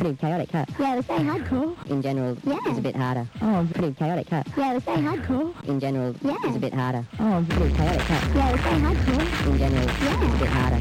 pretty chaotic, huh? Yeah, it was very hardcore. In general, Yeah. it's a bit harder. Oh, Pretty chaotic, huh? yeah, it was very hardcore. In general, Yeah. it's a bit harder. Oh, Pretty chaotic, huh? yeah, it was very hardcore. In general, Yeah. it's a bit harder.